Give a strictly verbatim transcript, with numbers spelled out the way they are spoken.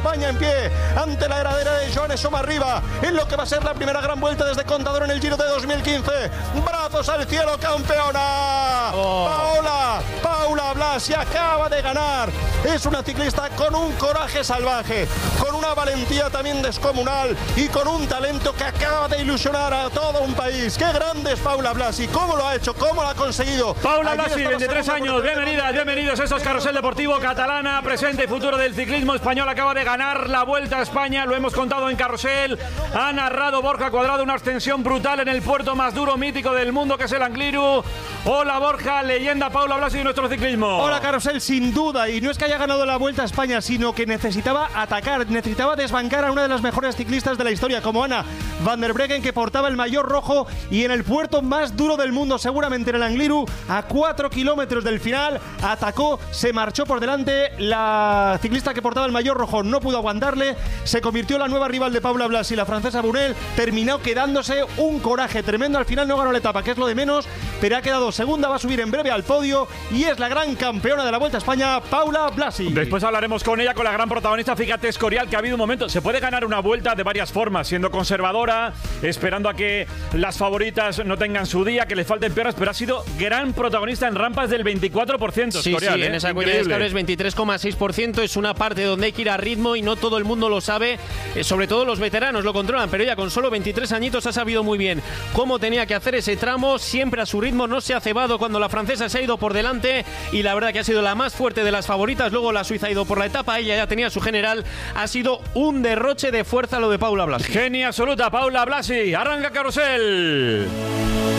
España en pie ante la heredera de Joan Somarriba en lo que va a ser la primera gran vuelta desde Contador en el Giro de dos mil quince. Brazos al cielo, campeona. Oh. Paula, Paula Blasi acaba de ganar. Es una ciclista con un coraje salvaje, con una valentía también descomunal y con un talento que acaba de ilusionar a todo un país. ¡Qué grande es Paula Blasi! ¿Cómo lo ha hecho? ¿Cómo lo ha conseguido? Paula Blasi, veintitrés años, bienvenidas, bienvenidos. Esto es Carrusel Deportivo Catalana, presente y futuro del ciclismo español. Acaba de ganar la Vuelta a España, lo hemos contado en Carrusel. Ha narrado Borja Cuadrado una ascensión brutal en el puerto más duro, mítico del mundo, que es el Angliru. Hola Borja, leyenda Paula Blasi de nuestro ciclismo. Hola Carrusel, sin duda, y no es que haya ganado la Vuelta a España, sino que necesitaba atacar, necesitaba desbancar a una de las mejores ciclistas de la historia, como Anna van der Breggen, que portaba el maillot rojo y en el puerto más duro del mundo, seguramente en el Angliru, a cuatro kilómetros del final, atacó, se marchó por delante. La ciclista que portaba el maillot rojo no pudo aguantarle, se convirtió en la nueva rival de Paula Blasi, la francesa Brunel. Terminó quedándose un coraje tremendo. Al final no ganó la etapa, que es lo de menos, pero ha quedado segunda, va a subir en breve al podio y es la gran campeona de la Vuelta a España, Paula Blasi. Después hablaremos con ella, con la gran protagonista. Fíjate, Escorial, que ha habido un momento, se puede ganar una vuelta de varias formas, siendo conservadora, esperando a que las favoritas no tengan su día, que les falten piernas, pero ha sido gran protagonista en rampas del veinticuatro por ciento. Sí, Escorial, sí, ¿eh? en esa cuella de escalables veintitrés coma seis por ciento. Es una parte donde hay que ir a ritmo y no todo el mundo lo sabe, eh, sobre todo los veteranos lo controlan, pero ella con solo veintitrés añitos ha sabido muy bien cómo tenía que hacer ese tramo, siempre a su ritmo, no se ha cebado cuando la francesa se ha ido por delante y la verdad que ha sido la más fuerte de las favoritas. Luego la suiza ha ido por la etapa, ella ya tenía su general. Ha sido un derroche de fuerza lo de Paula Blasi. Genia absoluta, Paula Blasi. Arranca Carrusel.